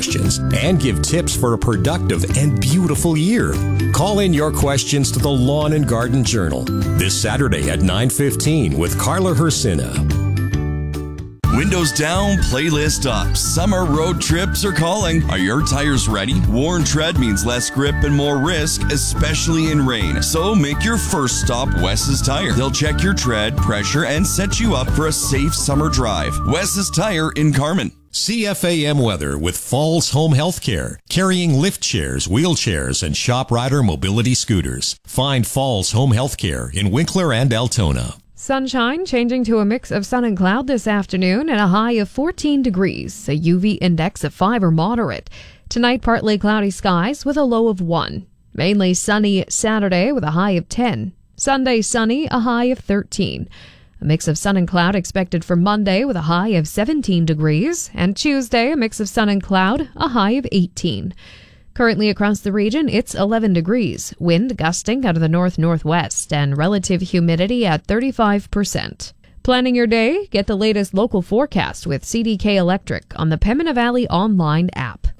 questions and give tips for a productive and beautiful year. Call in your questions to the Lawn and Garden Journal this Saturday at 9:15 with Carla Hersina. Windows down, playlist up. Summer road trips are calling. Are your tires ready? Worn tread means less grip and more risk, especially in rain. So make your first stop Wes's Tire. They'll check your tread, pressure, and set you up for a safe summer drive. Wes's Tire in Carmen. CFAM weather with Falls Home Healthcare, carrying lift chairs, wheelchairs, and shop rider mobility scooters. Find Falls Home Healthcare in Winkler and Altona. Sunshine changing to a mix of sun and cloud this afternoon and a high of 14 degrees, a UV index of 5 or moderate. Tonight, partly cloudy skies with a low of 1. Mainly sunny Saturday with a high of 10. Sunday, sunny, a high of 13. A mix of sun and cloud expected for Monday with a high of 17 degrees. And Tuesday, a mix of sun and cloud, a high of 18. Currently across the region, it's 11 degrees, wind gusting out of the north-northwest, and relative humidity at 35%. Planning your day? Get the latest local forecast with CDK Electric on the Pembina Valley online app.